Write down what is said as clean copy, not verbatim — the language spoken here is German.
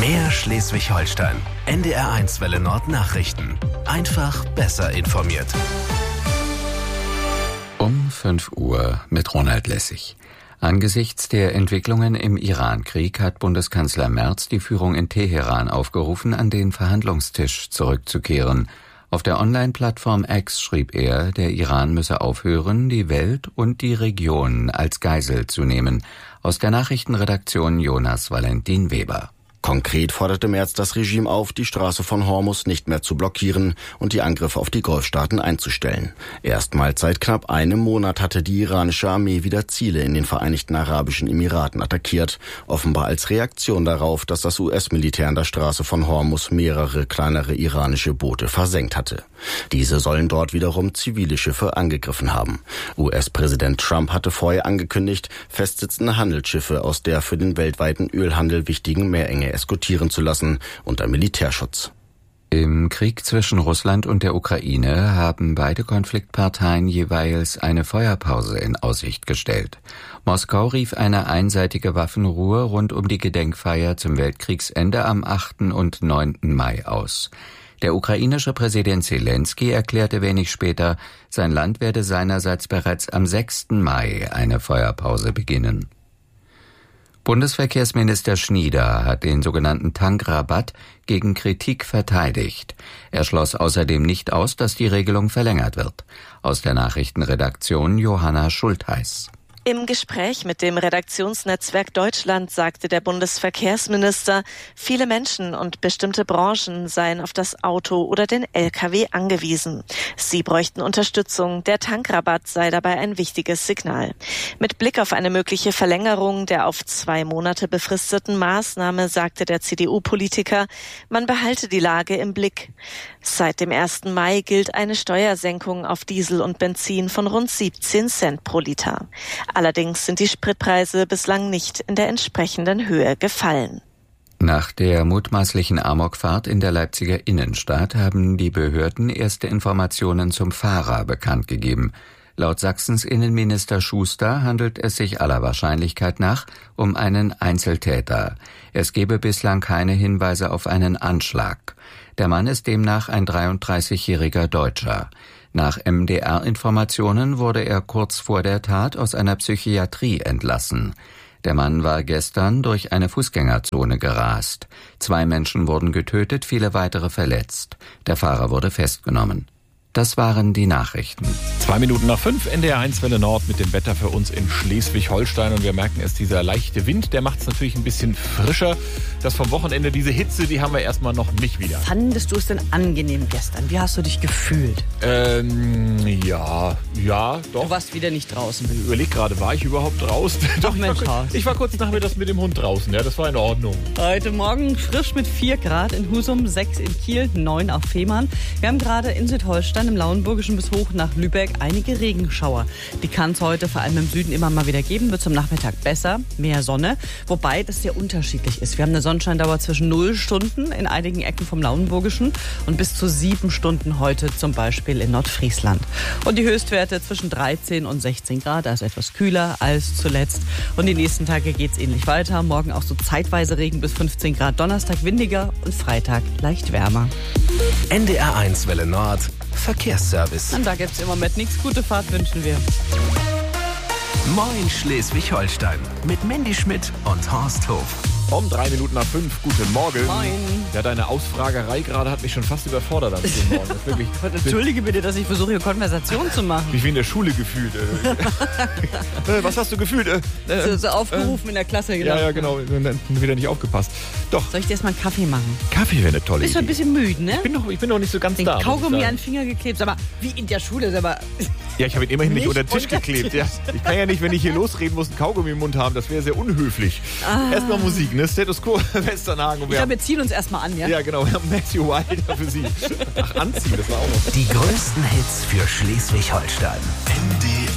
Mehr Schleswig-Holstein. NDR1 Welle Nord Nachrichten. Einfach besser informiert. Um 5 Uhr mit Ronald Lessig. Angesichts der Entwicklungen im Iran-Krieg hat Bundeskanzler Merz die Führung in Teheran aufgerufen, an den Verhandlungstisch zurückzukehren. Auf der Online-Plattform X schrieb er, der Iran müsse aufhören, die Welt und die Region als Geisel zu nehmen. Aus der Nachrichtenredaktion Jonas Valentin Weber. Konkret forderte Merz das Regime auf, die Straße von Hormuz nicht mehr zu blockieren und die Angriffe auf die Golfstaaten einzustellen. Erstmals seit knapp einem Monat hatte die iranische Armee wieder Ziele in den Vereinigten Arabischen Emiraten attackiert, offenbar als Reaktion darauf, dass das US-Militär an der Straße von Hormuz mehrere kleinere iranische Boote versenkt hatte. Diese sollen dort wiederum zivile Schiffe angegriffen haben. US-Präsident Trump hatte vorher angekündigt, festsitzende Handelsschiffe aus der für den weltweiten Ölhandel wichtigen Meerenge eskortieren zu lassen unter Militärschutz. Im Krieg zwischen Russland und der Ukraine haben beide Konfliktparteien jeweils eine Feuerpause in Aussicht gestellt. Moskau rief eine einseitige Waffenruhe rund um die Gedenkfeier zum Weltkriegsende am 8. und 9. Mai aus. Der ukrainische Präsident Zelensky erklärte wenig später, sein Land werde seinerseits bereits am 6. Mai eine Feuerpause beginnen. Bundesverkehrsminister Schnieder hat den sogenannten Tankrabatt gegen Kritik verteidigt. Er schloss außerdem nicht aus, dass die Regelung verlängert wird. Aus der Nachrichtenredaktion Johanna Schultheiß. Im Gespräch mit dem Redaktionsnetzwerk Deutschland sagte der Bundesverkehrsminister, viele Menschen und bestimmte Branchen seien auf das Auto oder den Lkw angewiesen. Sie bräuchten Unterstützung. Der Tankrabatt sei dabei ein wichtiges Signal. Mit Blick auf eine mögliche Verlängerung der auf 2 Monate befristeten Maßnahme sagte der CDU-Politiker, man behalte die Lage im Blick. Seit dem 1. Mai gilt eine Steuersenkung auf Diesel und Benzin von rund 17 Cent pro Liter. Allerdings sind die Spritpreise bislang nicht in der entsprechenden Höhe gefallen. Nach der mutmaßlichen Amokfahrt in der Leipziger Innenstadt haben die Behörden erste Informationen zum Fahrer bekannt gegeben. Laut Sachsens Innenminister Schuster handelt es sich aller Wahrscheinlichkeit nach um einen Einzeltäter. Es gebe bislang keine Hinweise auf einen Anschlag. Der Mann ist demnach ein 33-jähriger Deutscher. Nach MDR-Informationen wurde er kurz vor der Tat aus einer Psychiatrie entlassen. Der Mann war gestern durch eine Fußgängerzone gerast. 2 Menschen wurden getötet, viele weitere verletzt. Der Fahrer wurde festgenommen. Das waren die Nachrichten. 5:02, NDR1 Welle Nord mit dem Wetter für uns in Schleswig-Holstein. Und wir merken es, dieser leichte Wind, der macht es natürlich ein bisschen frischer. Das vom Wochenende, diese Hitze, die haben wir erstmal noch nicht wieder. Fandest du es denn angenehm gestern? Wie hast du dich gefühlt? Ja, doch. Du warst wieder nicht draußen. Ich überleg gerade, war ich überhaupt draußen? Doch, Mensch, ich war kurz nachmittags mit dem Hund draußen. Ja, das war in Ordnung. Heute Morgen frisch mit 4 Grad in Husum, 6 in Kiel, 9 auf Fehmarn. Wir haben gerade in Südholstein im Lauenburgischen bis hoch nach Lübeck einige Regenschauer. Die kann es heute vor allem im Süden immer mal wieder geben, wird zum Nachmittag besser, mehr Sonne, wobei das sehr unterschiedlich ist. Wir haben eine Sonnenscheindauer zwischen 0 Stunden in einigen Ecken vom Lauenburgischen und bis zu 7 Stunden heute zum Beispiel in Nordfriesland. Und die Höchstwerte zwischen 13 und 16 Grad, da ist etwas kühler als zuletzt. Und die nächsten Tage geht es ähnlich weiter. Morgen auch so zeitweise Regen bis 15 Grad, Donnerstag windiger und Freitag leicht wärmer. NDR1 Welle Nord Verkehrsservice. Und da gibt's im Moment nichts. Gute Fahrt wünschen wir. Moin Schleswig-Holstein mit Mandy Schmidt und Horst Hof. Um 5:03, guten Morgen. Moin. Ja, deine Ausfragerei gerade hat mich schon fast überfordert am frühen Morgen. Das ist wirklich, Entschuldige bitte, dass ich versuche, hier Konversation zu machen. wie in der Schule gefühlt. Was hast du gefühlt? So aufgerufen in der Klasse. Genau. Ja, genau. Wieder nicht aufgepasst. Doch. Soll ich dir erstmal einen Kaffee machen? Kaffee wäre eine tolle Bist du ein Idee. bisschen müde, ne? Ich bin noch nicht so ganz Den da. Kaugummi an den Finger geklebt. Aber wie in der Schule. Aber Ja, ich habe ihn immerhin nicht Nicht unter den Tisch unter den geklebt. Ja. Ich kann ja nicht, wenn ich hier losreden muss, einen Kaugummi im Mund haben. Das wäre sehr unhöflich. Erstmal Musik, ne? Status Quo, Westernhagen. Und ich glaube, wir ziehen uns erstmal an, ja? Ja, genau. Wir haben Matthew Wilder für Sie. Ach, anziehen, das war auch noch. Die größten Hits für Schleswig-Holstein. NDR